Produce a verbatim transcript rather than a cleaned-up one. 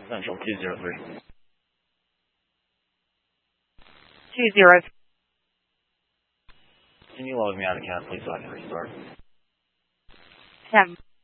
Central two zero three. Two zero. Can you log me out of CAD, please, so I can restart? Seven.